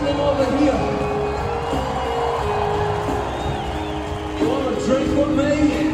happening over here? You wanna drink with me?